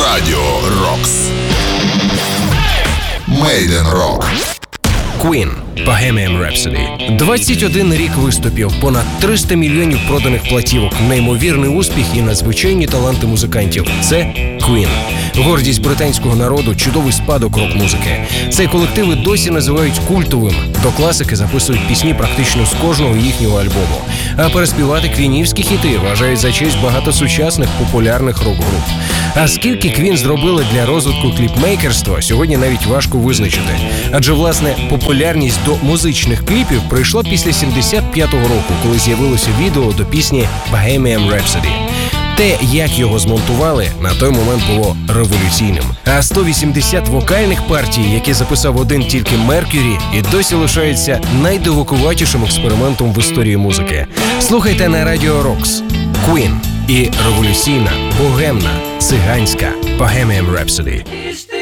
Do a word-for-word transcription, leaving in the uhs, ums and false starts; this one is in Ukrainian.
Радіо Рокс. Made in Rock. Queen. Bohemian Rhapsody. двадцять один рік виступів, понад триста мільйонів проданих платівок, неймовірний успіх і надзвичайні таланти музикантів. Це Queen. Гордість британського народу, чудовий спадок рок-музики. Цей колектив і досі називають культовим. До класики записують пісні практично з кожного їхнього альбому. А переспівати квінівські хіти вважають за честь багато сучасних популярних рок-груп. А скільки Queen зробили для розвитку кліпмейкерства, сьогодні навіть важко визначити. Адже, власне, популярність до музичних кліпів прийшла після сімдесят п'ятого року, коли з'явилося відео до пісні Bohemian Rhapsody. Те, як його змонтували, на той момент було революційним. А сто вісімдесят вокальних партій, які записав один тільки Меркюрі, і досі лишаються найдивакуватішим експериментом в історії музики. Слухайте на Радіо Рокс. Queen і революційна, богемна, циганська Bohemian Rhapsody.